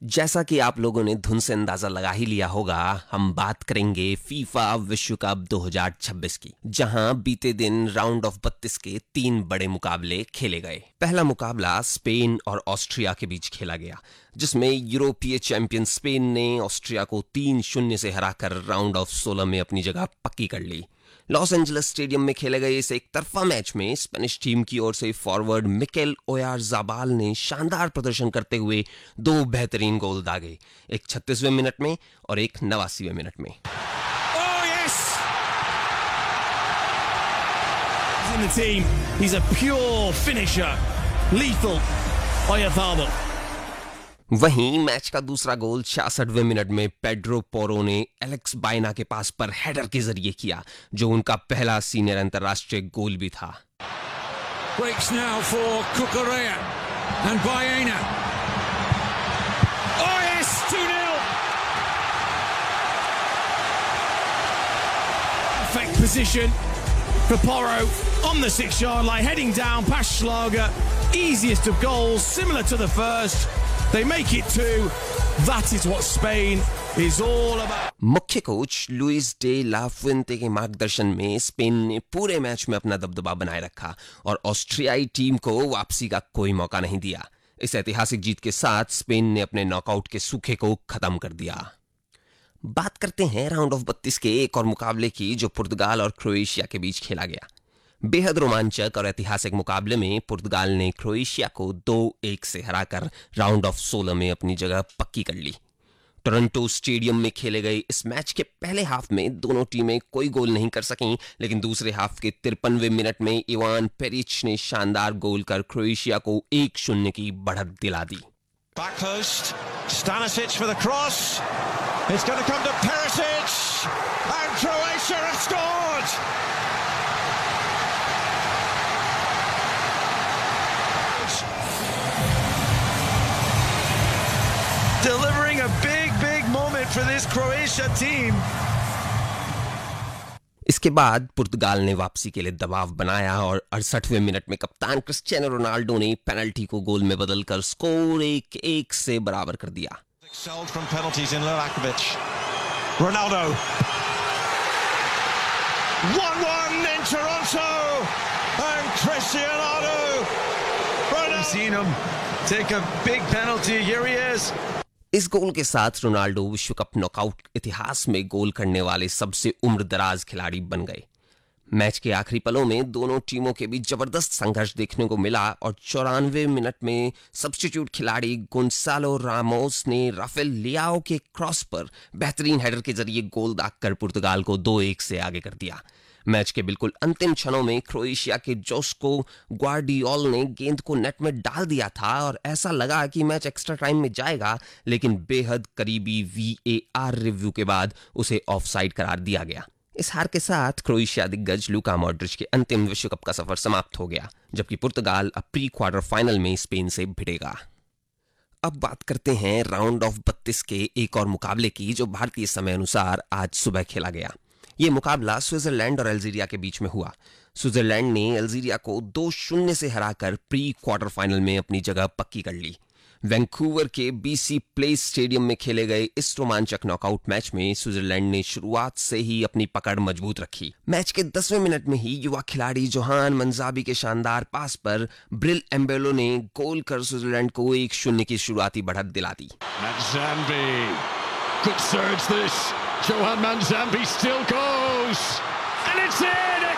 जैसा कि आप लोगों ने धुन से अंदाजा लगा ही लिया होगा, हम बात करेंगे फीफा विश्व कप 2026 की, जहां बीते दिन राउंड ऑफ 32 के 3 बड़े मुकाबले खेले गए। पहला मुकाबला स्पेन और ऑस्ट्रिया के बीच खेला गया, जिसमें यूरोपीय चैंपियन स्पेन ने ऑस्ट्रिया को 3-0 से हराकर राउंड ऑफ 16 में अपनी जगह पक्की कर ली। लॉस एंजलिस स्टेडियम में खेले गए इस एक तरफा मैच में स्पेनिश टीम की ओर से फॉरवर्ड मिकेल ओयारज़ाबाल ने शानदार प्रदर्शन करते हुए 2 बेहतरीन गोल दागे, एक 36वें मिनट में और एक 89वें मिनट में। In the team, he's a pure finisher, lethal Oyarzabal. वहीं मैच का दूसरा गोल 66वें मिनट में पेड्रो पोरो ने एलेक्स बाइना के पास पर हेडर के जरिए किया, जो उनका पहला सीनियर अंतरराष्ट्रीय गोल भी था। Breaks now for Cucurella and Baena. Oh yes, 2-0. Perfect position for Porro on the 6-yard line, heading down past Schlager. Easiest of goals, similar to the first. They make it 2. That is what Spain is all about. मुख्य coach Louis day ला फुएंटे के मार्गदर्शन में Spain ने पूरे match में अपना दबदबा बनाए रखा और ऑस्ट्रियाई टीम को वापसी का कोई मौका नहीं दिया। इस ऐतिहासिक जीत के साथ स्पेन ने अपने नॉकआउट के सूखे को खत्म कर दिया। बात करते हैं राउंड ऑफ 32 के एक और मुकाबले की, जो पुर्तगाल और क्रोएशिया के बीच खेला गया। बेहद रोमांचक और ऐतिहासिक मुकाबले में पुर्तगाल ने क्रोएशिया को 2-1 से हराकर राउंड ऑफ 16 में अपनी जगह पक्की कर ली। टोरंटो स्टेडियम में खेले गए इस मैच के पहले हाफ में दोनों टीमें कोई गोल नहीं कर सकीं, लेकिन दूसरे हाफ के 53वें मिनट में इवान पेरिच ने शानदार गोल कर क्रोएशिया को 1-0 की बढ़त दिला दी। Back post, Stanisic for the cross. It's going to come to Perisic, and Croatia have scored. Delivering a big moment for this Croatia team. इसके बाद पुर्तगाल ने वापसी के लिए दबाव बनाया और 68वें मिनट में कप्तान क्रिस्टियानो रोनाल्डो ने पेनल्टी को गोल में बदलकर स्कोर 1-1 से बराबर कर दिया। Excelled from penalties in Livakovic. Ronaldo. 1-1 in Toronto, and Cristiano Ronaldo. We've seen him take a big penalty. Here he is. इस गोल के साथ रोनाल्डो विश्व कप नॉकआउट इतिहास में गोल करने वाले सबसे उम्रदराज खिलाड़ी बन गए। मैच के आखिरी पलों में दोनों टीमों के बीच जबरदस्त संघर्ष देखने को मिला और 94वें मिनट में सब्स्टिट्यूट खिलाड़ी गोंसालो रामोस ने राफेल लियाओ के क्रॉस पर बेहतरीन हेडर के जरिए गोल दागकर पुर्तगाल को 2-1 से आगे कर दिया। मैच के बिल्कुल अंतिम क्षणों में क्रोएशिया के जोस्को ग्वार्डियोल ने गेंद को नेट में डाल दिया था और ऐसा लगा कि मैच एक्स्ट्रा टाइम में जाएगा, लेकिन बेहद करीबी VAR रिव्यू के बाद उसे ऑफसाइड करार दिया गया। इस हार के साथ क्रोएशिया दिग्गज लूका मॉड्रिच के अंतिम विश्व कप का सफर समाप्त हो गया, जबकि पुर्तगाल अब प्री क्वार्टर फाइनल में स्पेन से भिड़ेगा। अब बात करते हैं राउंड ऑफ 32 के एक और मुकाबले की, जो भारतीय समय अनुसार आज सुबह खेला गया। ये मुकाबला स्विट्जरलैंड और अल्जीरिया के बीच में हुआ। स्विट्जरलैंड ने अल्जीरिया को 2-0 से हराकर प्री क्वार्टर फाइनल में अपनी जगह पक्की कर ली। वैंकूवर के BC प्लेस स्टेडियम में खेले गए इस रोमांचक नॉकआउट मैच में स्विट्जरलैंड ने शुरुआत से ही अपनी पकड़ मजबूत रखी। मैच के 10वें मिनट में ही युवा खिलाड़ी जोहान मंजाबी के शानदार पास पर ब्रिल एम्बेलो ने गोल कर स्विट्जरलैंड को 1-0 की शुरुआती बढ़त दिला दी। Manzambi. Good surge this. Johan Manzambi still goes. And it's in!